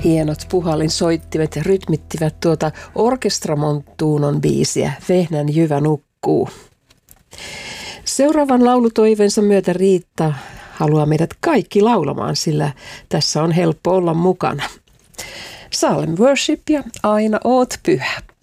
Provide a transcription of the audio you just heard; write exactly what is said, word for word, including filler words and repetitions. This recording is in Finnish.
Hienot puhallinsoittimet ja rytmittivät tuota Orkestra Montunon biisiä Vehnän jyvä nukkuu. Seuraavan laulutoiveensa myötä Riitta haluaa meidät kaikki laulamaan, sillä tässä on helppo olla mukana. Salem Worship ja Aina oot pyhä.